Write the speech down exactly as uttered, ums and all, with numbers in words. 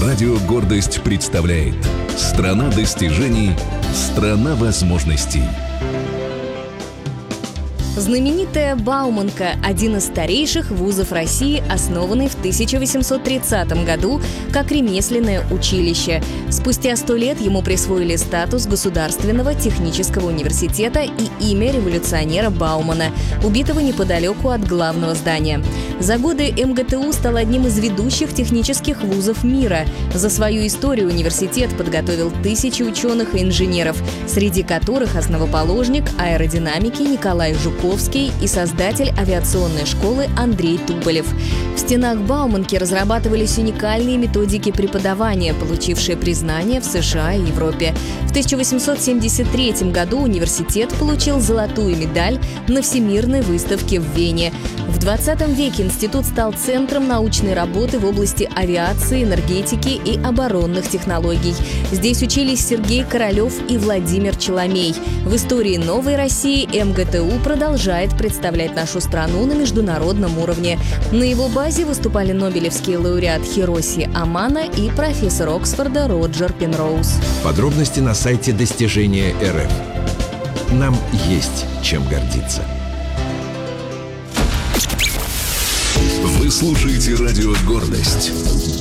Радио «Гордость» представляет «Страна достижений, страна возможностей». Знаменитая Бауманка – один из старейших вузов России, основанный в тысяча восемьсот тридцатом году как ремесленное училище. Спустя сто лет ему присвоили статус Государственного технического университета и имя революционера Баумана, убитого неподалеку от главного здания. За годы эм гэ тэ у стал одним из ведущих технических вузов мира. За свою историю университет подготовил тысячи ученых и инженеров, среди которых основоположник аэродинамики Николай Жуковский и создатель авиационной школы Андрей Туполев. В стенах Бауманки разрабатывались уникальные методики преподавания, получившие признание в Сэ Шэ А и Европе. В тысяча восемьсот семьдесят третьем году университет получил золотую медаль на Всемирной выставке в Вене. В двадцатом веке институт стал центром научной работы в области авиации, энергетики и оборонных технологий. Здесь учились Сергей Королев и Владимир Челомей. В истории новой России эм гэ тэ у продолжает представлять нашу страну на международном уровне. На его базе выступали нобелевский лауреат Хироси Амано и профессор Оксфорда Роджер Пенроуз. Подробности на сайте достижения точка эр эф. Нам есть чем гордиться. Вы слушаете радио «Гордость».